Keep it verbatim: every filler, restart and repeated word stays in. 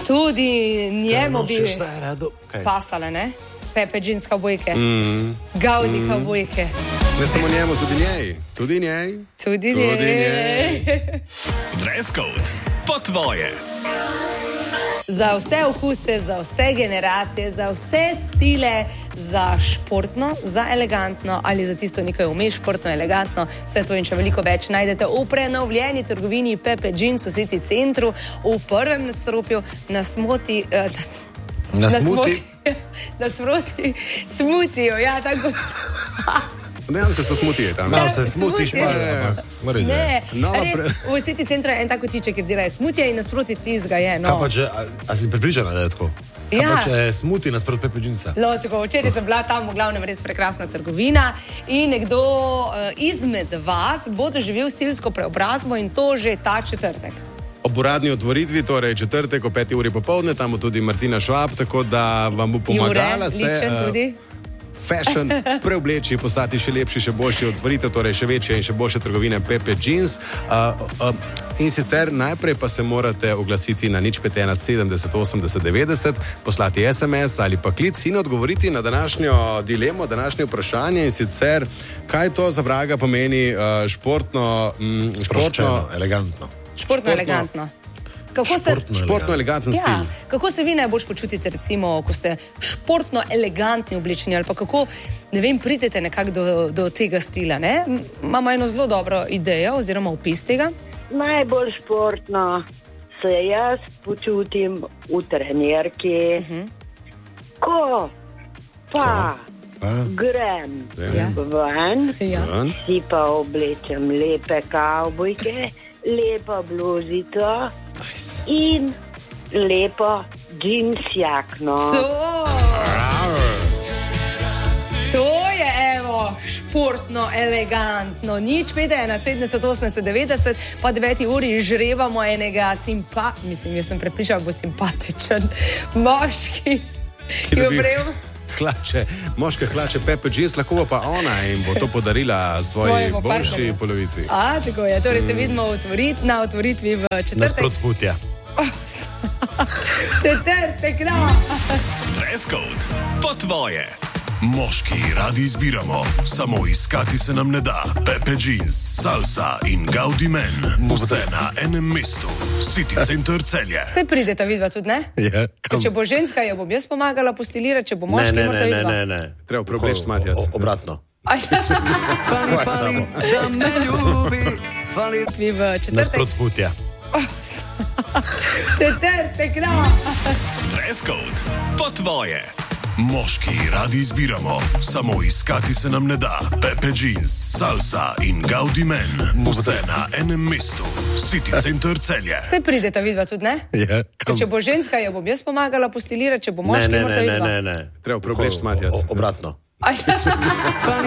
Tudi njemu bi okay. pasale, ne? Pepe Jeans kavbojke, mm. Gaudi mm. kavbojke. Ne samo njemu, tudi njej. Tudi njej. Tudi njej. Tudi njej. Dress code po tvoje. Za vse okuse, za vse generacije, za vse stile, za športno, za elegantno ali za tisto nekaj vmes, športno, elegantno, vse to in še veliko več najdete v prenovljeni trgovini Pepe Jeans v City centru, v prvem nadstropju na smoti... Eh, na, na smuti? Na smoti, smutijo, ja, tako so... Dejansko so smutije tam. Malo se smutiš, pa ne. Ne, res, v City centru je en tako tiček, kjer delajo smutije in nasproti tizga je, no. Kaj pa če, a, a si pripričana, da je tako? Kaj ja. Pa če je smuti nasprot Pepe Jeansa? No, tako, včeraj sem bila tam, v glavnem res prekrasna trgovina in nekdo uh, izmed vas bo doživel stilsko preobrazbo in to že ta četrtek. Ob uradni otvoritvi, torej četrtek o peti uri popoldne, tam bo tudi Martina Švab, tako da vam bo pomagala Jure, se... ličen uh, tudi. Fashion, preobleči, postati še lepši, še boljši, otvorite torej še večje in še boljše trgovine Pepe Jeans. Uh, uh, in sicer najprej pa se morate oglasiti na nič pet ena sedemdeset osemdeset devetdeset, poslati es em es ali pa klic in odgovoriti na današnjo dilemo, današnje vprašanje in sicer, kaj to za vraga pomeni uh, športno, mm, športno, elegantno. Športno, športno elegantno. Kako se, športno, športno eleganten ja, stil. Kako se vi najbolj počutite, recimo, ko ste športno elegantni oblečeni ali pa kako, ne vem, pridete nekako do, do tega stila, ne? Imamo eno zelo dobro idejo oziroma opis tega. Najbolj športno se jaz počutim v trenirki, uh-huh. ko pa, pa grem ja. ven, ja. si pa oblečem lepe kavbojke, lepo bluzico nice. In lepo džins jakno. So. To je, evo, športno, elegantno. Nič pet ena sedemdeset osemdeset devetdeset, pa deveti uri žrebamo enega simpa... Mislim, jaz sem prepričal, bo simpatičen moški, ki bo prejel... Hlače, moške hlače Pepe Jeans, lahko pa ona in bo to podarila svoji boljši polovici. A, tako je. Torej se vidimo otvorit, na otvoritvi v četrtek. Nasprot smutja. Oh, četrtek, no. Dress code po tvoje. Moški radi izbiramo, samo iskati se nam ne da. Pepe Jeans, Salsa in Gaudi Men, vse na enem mestu. City Center Celje. Se prideta vidva tudi, ne? Je. Če bo ženska, jo bom jaz pomagala postilirati, če bo moški, ne, morate ne, vidva. ne, ne, ne. Treba preoblečiti, Matjas. Obratno. Fali, fali, da me ljubi. Fali. V četrtek. Nasprot smutja. Oh, četrtek, no. Dress code po tvoje. Moški radi izbiramo, samo iskati se nam ne da. Pepe Jeans, Salsa in Gaudi Men, vse na enem mestu. City Center Celje. Se prideta vidva tudi, ne? Je. Če bo ženska, jo bom jaz pomagala postilirati, če bo moški, ne, ne, morate ne, vidva. ne, ne. Treba preoblečiti, Matjas. Obratno. Aj,